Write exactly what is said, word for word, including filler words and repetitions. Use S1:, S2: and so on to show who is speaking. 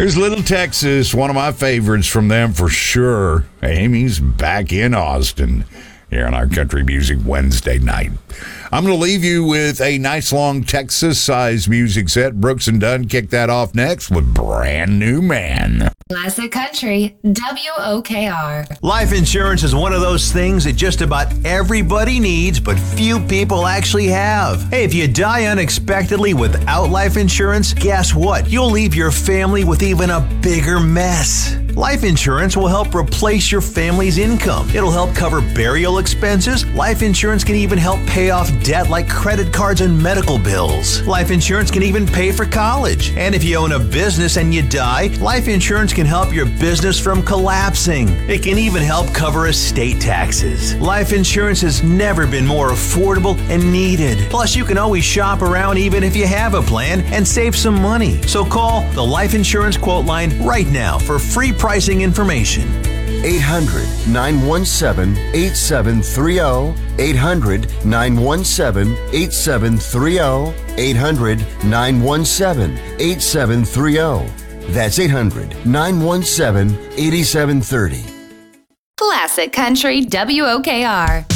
S1: Here's Little Texas, one of my favorites from them for sure. Amy's back in Austin here on our Country Music Wednesday night. I'm going to leave you with a nice long Texas-sized music set. Brooks and Dunn kick that off next with Brand New Man.
S2: Classic Country, W O K R.
S3: Life insurance is one of those things that just about everybody needs, but few people actually have. Hey, if you die unexpectedly without life insurance, guess what? You'll leave your family with even a bigger mess. Life insurance will help replace your family's income. It'll help cover burial expenses. Life insurance can even help pay off debt like credit cards and medical bills. Life insurance can even pay for college. And if you own a business and you die, life insurance can help your business from collapsing. It can even help cover estate taxes. Life insurance has never been more affordable and needed. Plus, you can always shop around even if you have a plan and save some money. So call the Life Insurance Quote Line right now for free pricing information.
S4: eight hundred, nine one seven, eight seven three zero. eight hundred, nine one seven, eight seven three zero. eight hundred, nine one seven, eight seven three zero. That's eight hundred, nine one seven, eight seven three zero.
S2: Classic Country, W O K R.